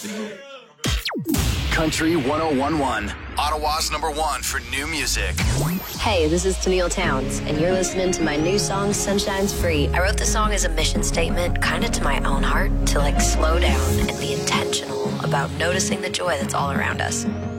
Country 1011, Ottawa's #1 for new music. Hey, this is Tennille Townes, and you're listening to my new song, Sunshine's Free. I wrote the song as a mission statement, kind of to my own heart, to slow down and be intentional about noticing the joy that's all around us.